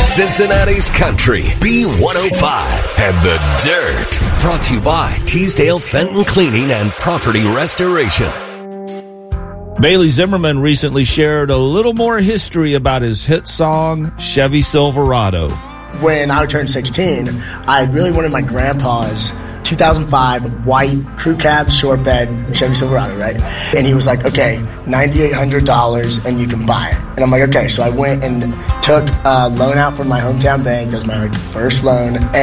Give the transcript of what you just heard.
Cincinnati's Country, B105, and The Dirt. Brought to you by Teasdale Fenton Cleaning and Property Restoration. Bailey Zimmerman recently shared a little more history about his hit song, Chevy Silverado. When I turned 16, I really wanted my grandpa's 2005 white crew cab short bed Chevy Silverado, right? And he was like, okay, $9,800 and you can buy it. And I'm like, okay. So I went and took a loan out from my hometown bank. That was my first loan.